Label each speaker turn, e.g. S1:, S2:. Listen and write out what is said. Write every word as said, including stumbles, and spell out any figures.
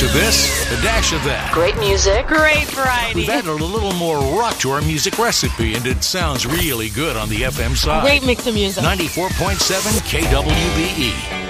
S1: of this, a dash of that.
S2: Great music.
S3: Great variety.
S1: We've added a little more rock to our music recipe, and it sounds really good on the F M side.
S3: Great mix of music.
S1: ninety-four point seven K W B E.